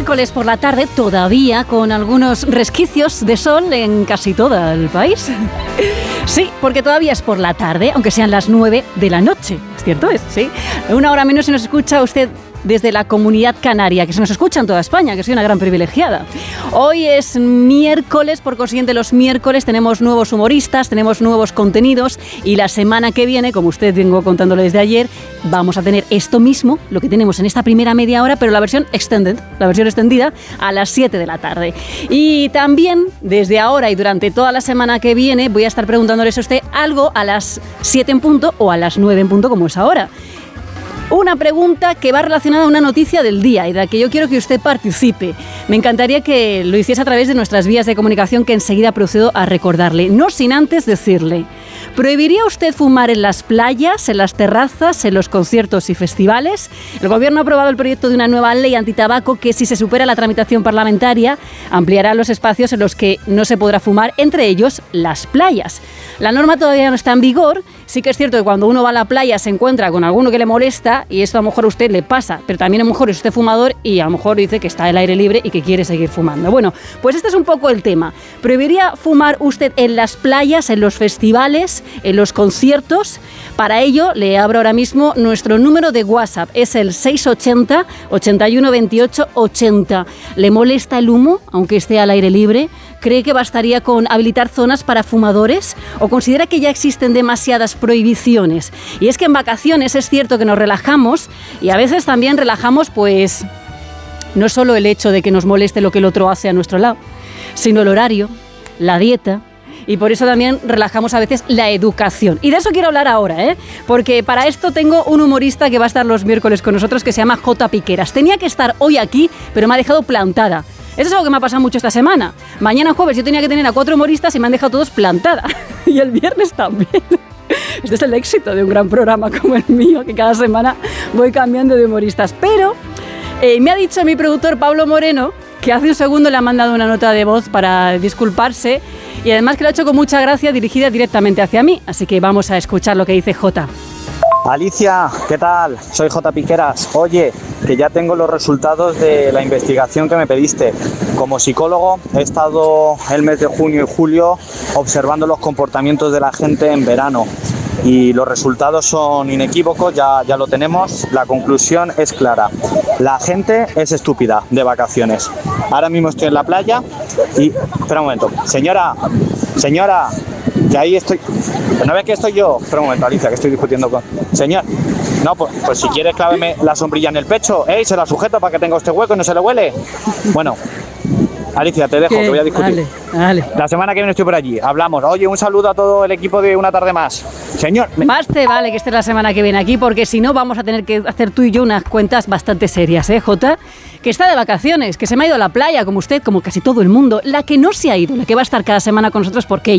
miércoles por la tarde, todavía con algunos resquicios de sol en casi todo el país. Sí, porque todavía es por la tarde, aunque sean las 9 de la noche. ¿Es cierto? Sí. Una hora menos si nos escucha usted desde la Comunidad Canaria, que se nos escucha en toda España, que soy una gran privilegiada. Hoy es miércoles, por consiguiente los miércoles tenemos nuevos humoristas, tenemos nuevos contenidos y la semana que viene, como usted vengo contándolo desde ayer, vamos a tener esto mismo, lo que tenemos en esta primera media hora, pero la versión extended, la versión extendida a las 7 de la tarde. Y también desde ahora y durante toda la semana que viene voy a estar preguntándoles a usted algo a las 7 en punto o a las 9 en punto como es ahora. Una pregunta que va relacionada a una noticia del día y de la que yo quiero que usted participe. Me encantaría que lo hiciese a través de nuestras vías de comunicación que enseguida procedo a recordarle, no sin antes decirle: ¿prohibiría usted fumar en las playas, en las terrazas, en los conciertos y festivales? El Gobierno ha aprobado el proyecto de una nueva ley antitabaco que, si se supera la tramitación parlamentaria, ampliará los espacios en los que no se podrá fumar, entre ellos las playas. La norma todavía no está en vigor. Sí que es cierto que cuando uno va a la playa se encuentra con alguno que le molesta y esto a lo mejor a usted le pasa, pero también a lo mejor es usted fumador y a lo mejor dice que está al aire libre y que quiere seguir fumando. Bueno, pues este es un poco el tema. ¿Prohibiría fumar usted en las playas, en los festivales, en los conciertos? Para ello le abro ahora mismo nuestro número de WhatsApp, es el 680 81 28 80. ¿Le molesta el humo, aunque esté al aire libre? ¿Cree que bastaría con habilitar zonas para fumadores? ¿O considera que ya existen demasiadas prohibiciones? Y es que en vacaciones es cierto que nos relajamos y a veces también relajamos, pues, no solo el hecho de que nos moleste lo que el otro hace a nuestro lado, sino el horario, la dieta. Y por eso también relajamos a veces la educación. Y de eso quiero hablar ahora, porque para esto tengo un humorista que va a estar los miércoles con nosotros que se llama J. Piqueras. Tenía que estar hoy aquí, pero me ha dejado plantada. Eso es algo que me ha pasado mucho esta semana. Mañana jueves yo tenía que tener a 4 humoristas y me han dejado todos plantada. Y el viernes también. Este es el éxito de un gran programa como el mío, que cada semana voy cambiando de humoristas. Pero me ha dicho mi productor Pablo Moreno que hace un segundo le ha mandado una nota de voz para disculparse y además que lo ha hecho con mucha gracia, dirigida directamente hacia mí. Así que vamos a escuchar lo que dice J. Alicia, ¿qué tal? Soy J. Piqueras. Oye, que ya tengo los resultados de la investigación que me pediste. Como psicólogo he estado el mes de junio y julio observando los comportamientos de la gente en verano y los resultados son inequívocos, ya lo tenemos. La conclusión es clara. La gente es estúpida de vacaciones. Ahora mismo estoy en la playa y... Espera un momento. Señora, que ahí estoy... ¿No ves que estoy yo? Espera un momento, Alicia, que estoy discutiendo con... Señor, no, pues si quieres cláveme la sombrilla en el pecho. Se la sujeto para que tenga este hueco y no se le huele. Bueno, Alicia, te dejo, que voy a discutir. Vale. La semana que viene estoy por allí, hablamos. Oye, un saludo a todo el equipo de Una Tarde Más. Señor... Más te vale que estés la semana que viene aquí, porque si no vamos a tener que hacer tú y yo unas cuentas bastante serias, Jota? Que está de vacaciones, que se me ha ido a la playa, como usted, como casi todo el mundo. La que no se ha ido, la que va a estar cada semana con nosotros, porque